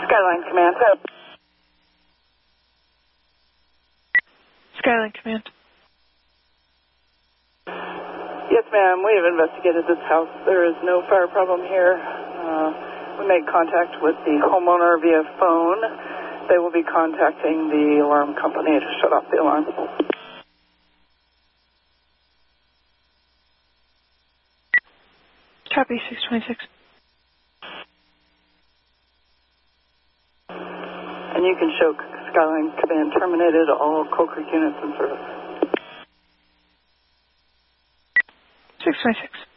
Skyline Command. Skyline Command. Yes, ma'am. We have investigated this house. There is no fire problem here. We made contact with the homeowner via phone. They will be contacting the alarm company to shut off the alarm. Copy, 626. And you can show Skyline Command terminated all Coal Creek units in service. 626.